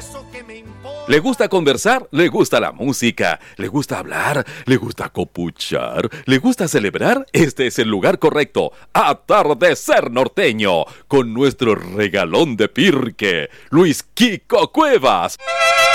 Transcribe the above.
¿Le gusta conversar? ¿Le gusta la música? ¿Le gusta hablar? ¿Le gusta copuchar? ¿Le gusta celebrar? Este es el lugar correcto. Atardecer Norteño, con nuestro regalón de Pirque, Luis Kiko Cuevas.